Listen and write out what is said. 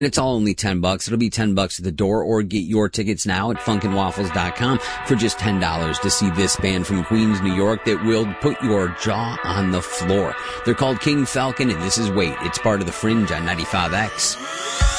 It's all only $10. It'll be $10 at the door, or get your tickets now at funkinwaffles.com for just $10 to see this band from Queens, New York that will put your jaw on the floor. They're called King Falcon, and this is Wait. It's part of the Fringe on 95X.